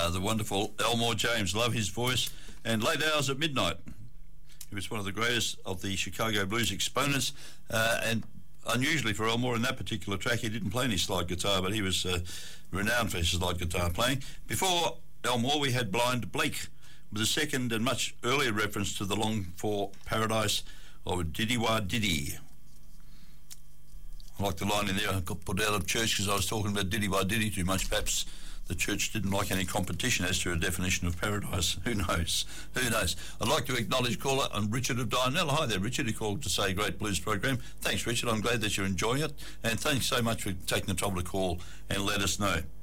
the wonderful Elmore James. Love his voice. And Late Hours at Midnight. He was one of the greatest of the Chicago blues exponents, and unusually for Elmore in that particular track, he didn't play any slide guitar, but he was renowned for his slide guitar playing. Before Elmore, we had Blind Blake, with a second and much earlier reference to the Long for Paradise of Diddy Wah Diddy. I like the line in there, I got put out of church because I was talking about Diddy Wah Diddy too much. Perhaps the church didn't like any competition as to a definition of paradise. Who knows? Who knows? I'd like to acknowledge caller Richard of Darnell. Hi there, Richard. He called to say great blues program. Thanks, Richard. I'm glad that you're enjoying it. And thanks so much for taking the trouble to call and let us know.